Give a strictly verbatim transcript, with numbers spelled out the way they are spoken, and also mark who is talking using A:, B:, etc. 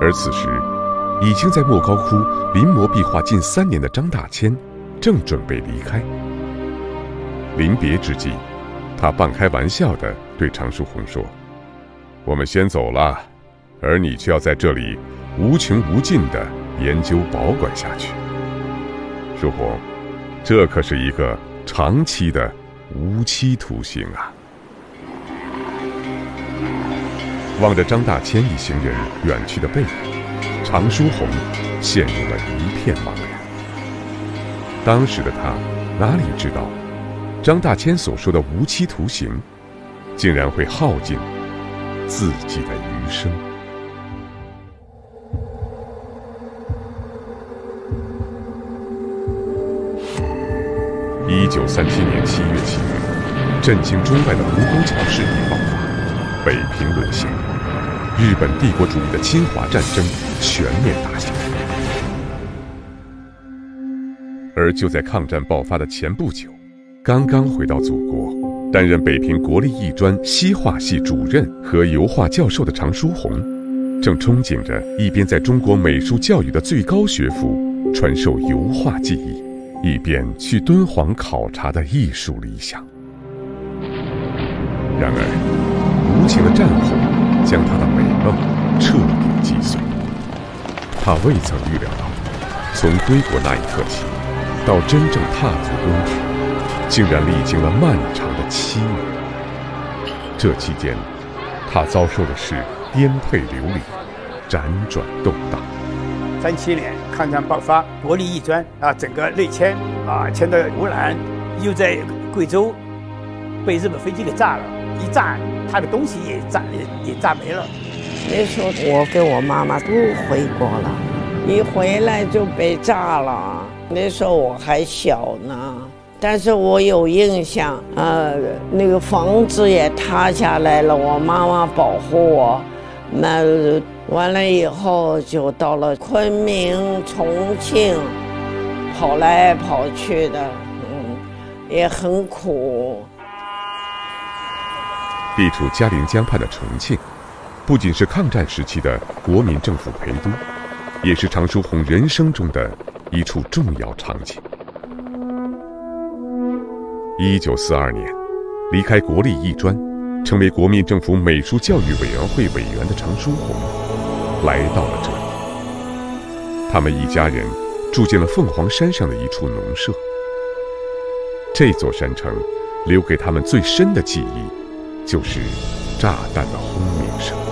A: 而此时，已经在莫高窟临摹壁画近三年的张大千，正准备离开。临别之际，他半开玩笑地对常书鸿说：“我们先走了，而你却要在这里无穷无尽地研究保管下去。书鸿，这可是一个长期的无期徒刑啊！”望着张大千一行人远去的背影，常书鸿陷入了一片茫然。当时的他哪里知道，张大千所说的无期徒刑，竟然会耗尽自己的余生。一九三七年七月七日，震惊中外的卢沟桥事变爆发，北平沦陷，日本帝国主义的侵华战争全面打响。而就在抗战爆发的前不久，刚刚回到祖国，担任北平国立艺专西画系主任和油画教授的常书鸿，正憧憬着一边在中国美术教育的最高学府传授油画技艺，一边去敦煌考察的艺术理想。然而，无情的战火将他的美梦彻底击碎。他未曾预料到，从归国那一刻起，到真正踏足东土，竟然历经了漫长的七年。这期间，他遭受的是颠沛流离，辗转动荡。
B: 三七年抗战爆发，国立艺专啊，整个内迁啊，迁到湖南，又在贵州被日本飞机给炸了，一炸，他的东西也炸也也炸没了。
C: 那时候我跟我妈妈都回国了，一回来就被炸了。那时候我还小呢，但是我有印象，呃，那个房子也塌下来了，我妈妈保护我。那完了以后就到了昆明、重庆，跑来跑去的，嗯，也很苦。
A: 地处嘉陵江畔的重庆，不仅是抗战时期的国民政府陪都，也是常书鸿人生中的一处重要场景。一九四二年，离开国立艺专，成为国民政府美术教育委员会委员的常书鸿，来到了这里。他们一家人住进了凤凰山上的一处农舍。这座山城留给他们最深的记忆，就是炸弹的轰鸣声。